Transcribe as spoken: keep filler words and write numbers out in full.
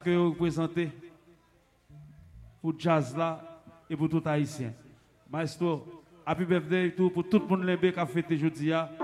que vous représentez pour jazz là et pour tout haïtien. Maestro, happy birthday tout pour tout le monde qui a fêté aujourd'hui.